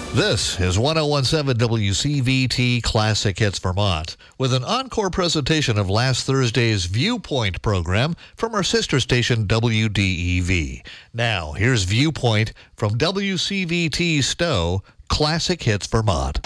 This is 1017 WCVT Classic Hits Vermont with an encore presentation of last Thursday's Viewpoint program from our sister station WDEV. Now, here's Viewpoint from WCVT Stowe, Classic Hits Vermont.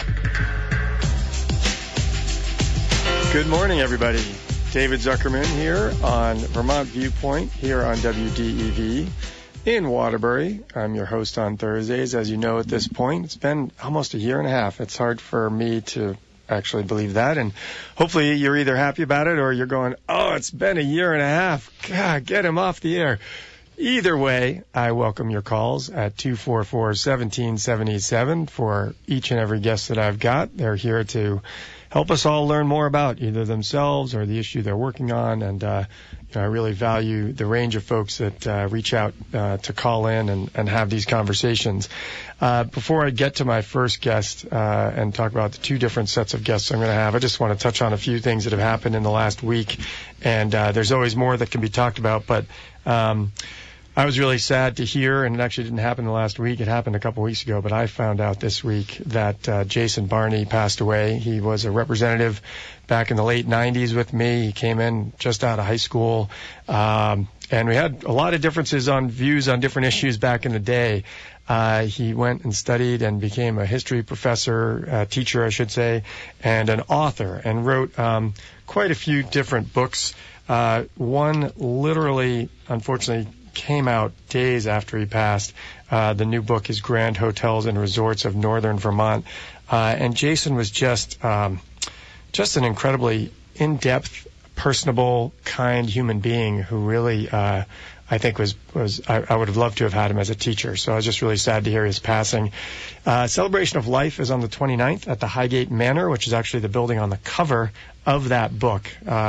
Good morning, everybody. David Zuckerman here on Vermont Viewpoint here on WDEV. In Waterbury. I'm your host on Thursdays. As you know at this point, it's been almost a year and a half. It's hard for me to actually believe that. And hopefully you're either happy about it or you're going, oh, it's been a year and a half. God, get him off the air. Either way, I welcome your calls at 244-1777 for each and every guest that I've got. They're here to help us all learn more about either themselves or the issue they're working on. And I really value the range of folks that reach out to call in and have these conversations. Before I get to my first guest and talk about the two different sets of guests I'm going to have, I just want to touch on a few things that have happened in the last week. And there's always more that can be talked about, but I was really sad to hear, and it actually didn't happen the last week. It happened a couple weeks ago, but I found out this week that Jason Barney passed away. He was a representative back in the late 90s with me. He came in just out of high school, and we had a lot of differences on views on different issues back in the day. He went and studied and became a history professor, teacher, I should say, and an author, and wrote quite a few different books. One literally, unfortunately, came out days after he passed. The new book is Grand Hotels and Resorts of Northern Vermont. And Jason was just an incredibly in-depth, personable, kind human being who really, I think I would have loved to have had him as a teacher. So I was just really sad to hear his passing. Celebration of Life is on the 29th at the Highgate Manor, which is actually the building on the cover of that book.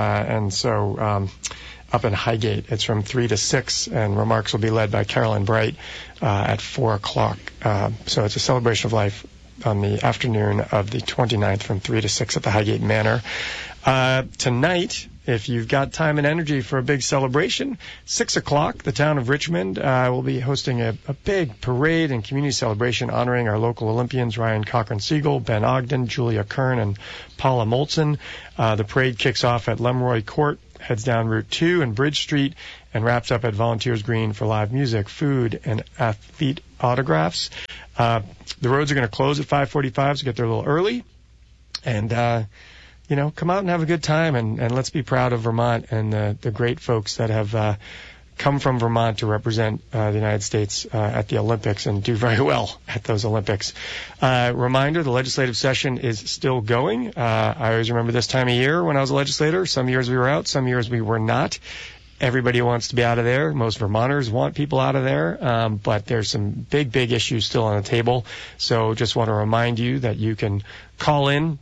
Up in Highgate. It's from 3 to 6, and remarks will be led by Carolyn Bright at 4 o'clock. So it's a celebration of life on the afternoon of the 29th from 3 to 6 at the Highgate Manor. Tonight, if you've got time and energy for a big celebration, 6 o'clock, the town of Richmond will be hosting a big parade and community celebration honoring our local Olympians, Ryan Cochran-Siegel, Ben Ogden, Julia Kern, and Paula Moltzen. The parade kicks off at Lemroy Court, heads down Route 2 and Bridge Street, and wraps up at Volunteers Green for live music, food, and athlete autographs. The roads are going to close at 5:45, so get there a little early. And, come out and have a good time, and let's be proud of Vermont and the great folks that have come from Vermont to represent the United States at the Olympics and do very well at those Olympics. Reminder, the legislative session is still going. I always remember this time of year when I was a legislator. Some years we were out, some years we were not. Everybody wants to be out of there. Most Vermonters want people out of there, but there's some big, big issues still on the table. So just want to remind you that you can call in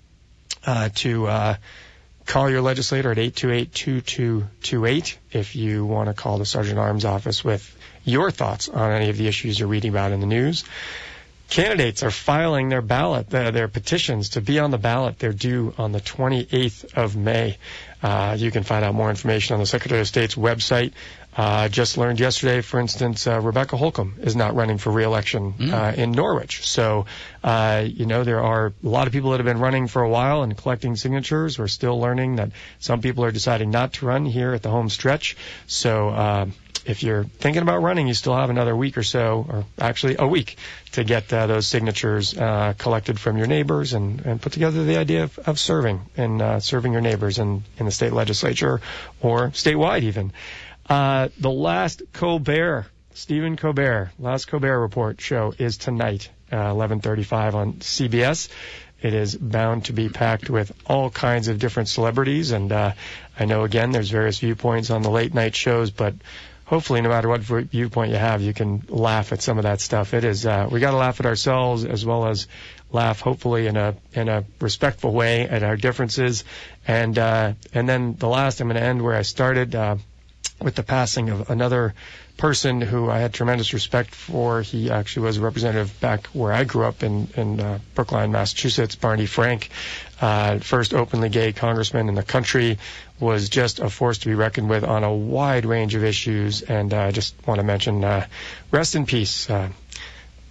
to call your legislator at 828-2228 if you want to call the Sergeant at Arms office with your thoughts on any of the issues you're reading about in the news. Candidates are filing their petitions to be on the ballot. They're due on the 28th of May. You can find out more information on the Secretary of State's website. Just learned yesterday, for instance, Rebecca Holcomb is not running for re-election in Norwich. So, there are a lot of people that have been running for a while and collecting signatures. We're still learning that some people are deciding not to run here at the home stretch. So, if you're thinking about running, you still have another week or so, or actually a week, to get those signatures collected from your neighbors and put together the idea of serving and serving your neighbors in the state legislature or statewide even. The last Stephen Colbert, last Colbert Report show is tonight, 11:35 on CBS. It is bound to be packed with all kinds of different celebrities, and I know, again, there's various viewpoints on the late night shows, but hopefully, no matter what viewpoint you have, you can laugh at some of that stuff. It is, we got to laugh at ourselves as well as laugh, hopefully, in a respectful way at our differences. And then the last, I'm going to end where I started, with the passing of another person who I had tremendous respect for. He actually was a representative back where I grew up in Brookline, Massachusetts. Barney Frank, first openly gay congressman in the country, was just a force to be reckoned with on a wide range of issues. And I just want to mention, rest in peace,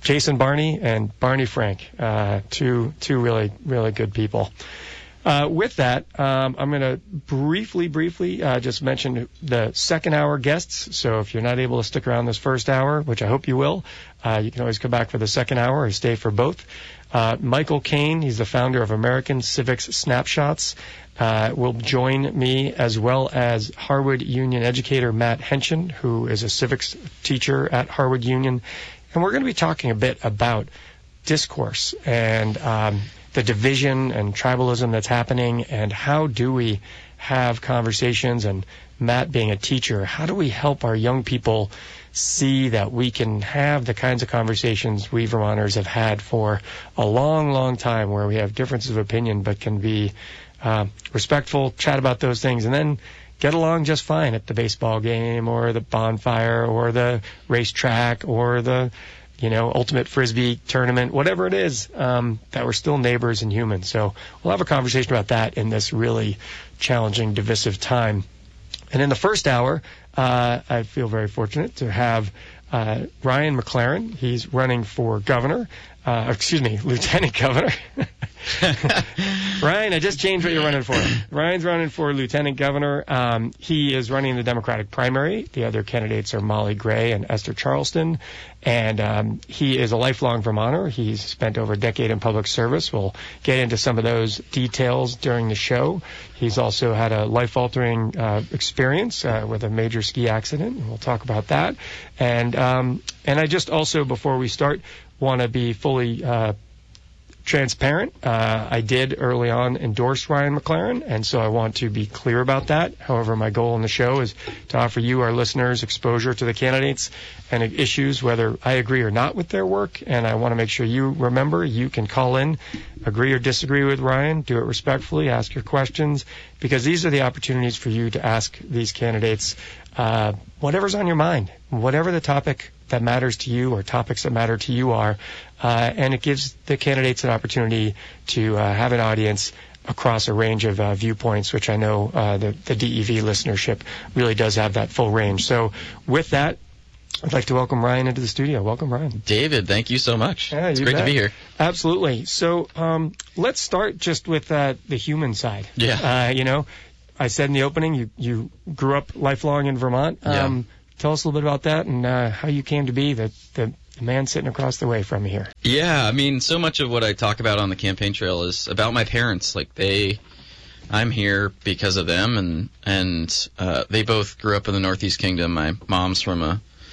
Jason Barney and Barney Frank, two really, really good people. With that, I'm going to briefly just mention the second hour guests. So if you're not able to stick around this first hour, which I hope you will, you can always come back for the second hour or stay for both. Michael Kane, he's the founder of American Civics Snapshots, will join me, as well as Harwood Union educator Matt Henshin, who is a civics teacher at Harwood Union. And we're going to be talking a bit about discourse and the division and tribalism that's happening, and how do we have conversations, and Matt being a teacher, how do we help our young people see that we can have the kinds of conversations we Vermonters have had for a long, long time, where we have differences of opinion but can be respectful, chat about those things, and then get along just fine at the baseball game or the bonfire or the racetrack or the ultimate frisbee tournament, whatever it is, that we're still neighbors and humans. So we'll have a conversation about that in this really challenging, divisive time. And in the first hour, I feel very fortunate to have Ryan McLaren. He's running for governor. Lieutenant governor. Ryan, I just changed what you're running for. Ryan's running for lieutenant governor. He is running the Democratic primary. The other candidates are Molly Gray and Esther Charleston. And he is a lifelong Vermonter. He's spent over a decade in public service. We'll get into some of those details during the show. He's also had a life-altering experience with a major ski accident, and we'll talk about that. And I just also, before we start, want to be fully transparent. I did early on endorse Ryan McLaren, and so I want to be clear about that. However, my goal on the show is to offer you, our listeners, exposure to the candidates and issues, whether I agree or not with their work. And I want to make sure you remember you can call in, agree or disagree with Ryan, do it respectfully, ask your questions, because these are the opportunities for you to ask these candidates whatever's on your mind, whatever the topic that matters to you or topics that matter to you are, and it gives the candidates an opportunity to have an audience across a range of viewpoints, which I know the DEV listenership really does have that full range. So with that, I'd like to welcome Ryan into the studio. Welcome, Ryan. David, thank you so much. Yeah, it's great to be here. Absolutely. So let's start just with the human side. Yeah. I said in the opening, you grew up lifelong in Vermont. Yeah. Tell us a little bit about that and how you came to be the man sitting across the way from me here. Yeah, I mean, so much of what I talk about on the campaign trail is about my parents. I'm here because of them, and they both grew up in the Northeast Kingdom. My mom's from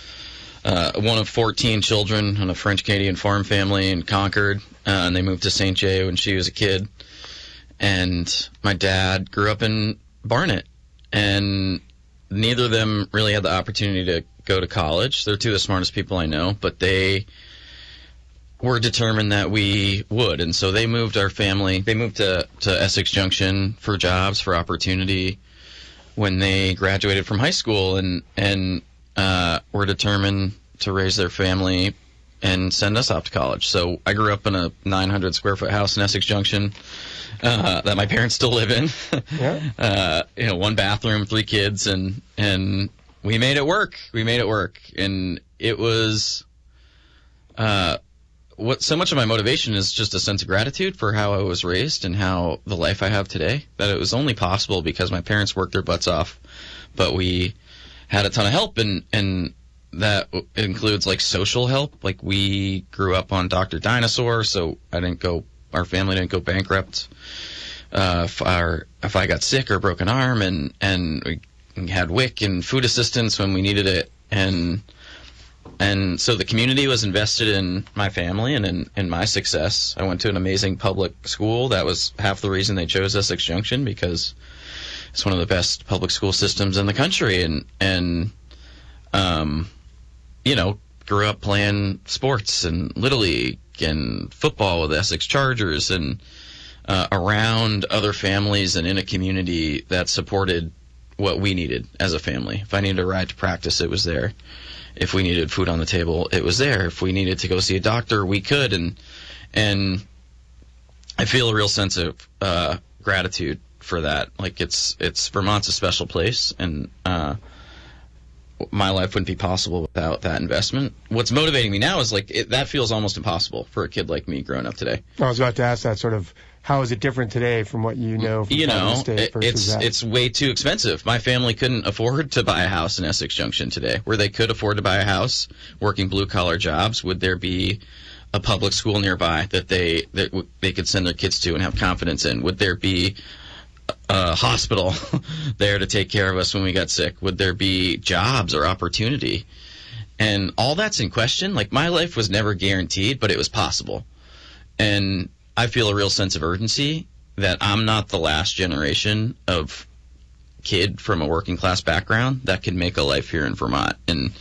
one of 14 children on a French-Canadian farm family in Concord, and they moved to St. Jay when she was a kid. And my dad grew up in Barnet, and neither of them really had the opportunity to go to college. They're two of the smartest people I know, but they were determined that we would. And so they moved our family. They moved to Essex Junction for jobs, for opportunity when they graduated from high school, and were determined to raise their family and send us off to college. So I grew up in a 900 square foot house in Essex Junction that my parents still live in. Yeah. One bathroom, 3 kids, and we made it work. And it was so much of my motivation is just a sense of gratitude for how I was raised and how the life I have today, that it was only possible because my parents worked their butts off, but we had a ton of help, and that includes social help. We grew up on Dr. Dinosaur, so our family didn't go bankrupt if I got sick or broke an arm, and we had WIC and food assistance when we needed it, and so the community was invested in my family and in my success. I went to an amazing public school. That was half the reason they chose Essex Junction, because it's one of the best public school systems in the country, and grew up playing sports and Little League and football with the Essex Chargers, and around other families and in a community that supported what we needed as a family. If I needed a ride to practice, it was there. If we needed food on the table, it was there. If we needed to go see a doctor, we could. And I feel a real sense of gratitude for that. It's Vermont's a special place, and my life wouldn't be possible without that investment. What's motivating me now is that feels almost impossible for a kid like me growing up today. I was about to ask that sort of, how is it different today from what you know from Florida State versus that? It's way too expensive. My family couldn't afford to buy a house in Essex Junction today. Where they could afford to buy a house, working blue-collar jobs, would there be a public school nearby that they could send their kids to and have confidence in? Would there be a hospital there to take care of us when we got sick? Would there be jobs or opportunity? And all that's in question. Like, my life was never guaranteed, but it was possible. And I feel a real sense of urgency that I'm not the last generation of kid from a working class background that can make a life here in Vermont.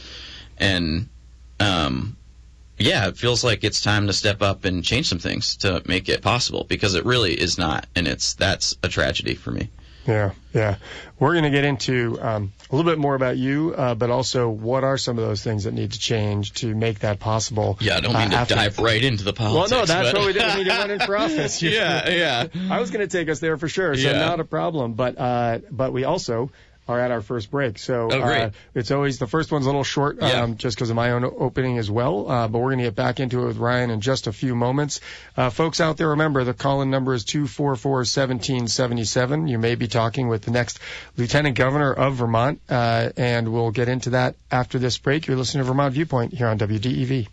Yeah, it feels like it's time to step up and change some things to make it possible, because it really is not, and that's a tragedy for me. Yeah. We're going to get into a little bit more about you, but also what are some of those things that need to change to make that possible. Yeah, I don't mean to dive right into the politics. Well, no, that's what we didn't need to run in for office. Yeah. I was going to take us there for sure, so not a problem. But we also are at our first break. So it's always, the first one's a little short, just because of my own opening as well. But we're going to get back into it with Ryan in just a few moments. Folks out there, remember, the call-in number is 244-1777. You may be talking with the next Lieutenant Governor of Vermont, and we'll get into that after this break. You're listening to Vermont Viewpoint here on WDEV.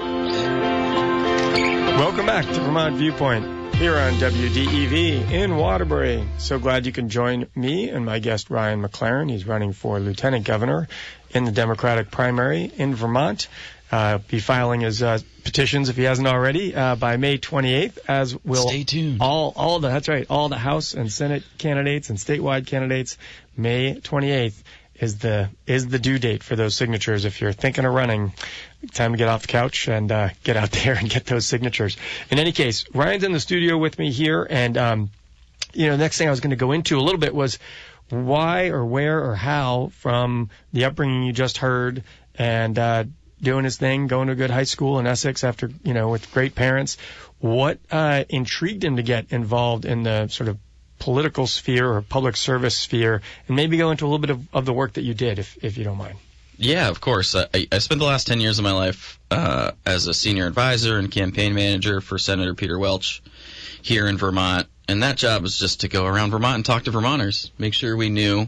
Welcome back to Vermont Viewpoint here on WDEV in Waterbury. So glad you can join me and my guest Ryan McLaren. He's running for Lieutenant Governor in the Democratic primary in Vermont. Be filing his petitions, if he hasn't already, by May 28th, as will stay tuned. All the House and Senate candidates and statewide candidates. May 28th is the due date for those signatures. If you're thinking of running, time to get off the couch and get out there and get those signatures. In any case, Ryan's in the studio with me here, and the next thing I was going to go into a little bit was why or where or how, from the upbringing you just heard and doing his thing, going to a good high school in Essex after, with great parents, what intrigued him to get involved in the sort of political sphere or public service sphere, and maybe go into a little bit of the work that you did, if you don't mind. Yeah, of course. I spent the last 10 years of my life as a senior advisor and campaign manager for Senator Peter Welch here in Vermont, and that job was just to go around Vermont and talk to Vermonters, make sure we knew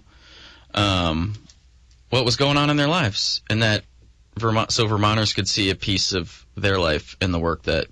what was going on in their lives, and that Vermonters could see a piece of their life in the work that